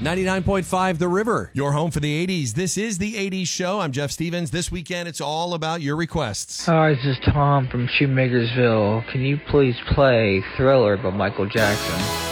99.5 The River, your home for the 80s. This is the 80s show. I'm Jeff Stevens. This weekend, it's all about your requests. Hi, this is Tom from Shoemakersville. Can you please play Thriller by Michael Jackson?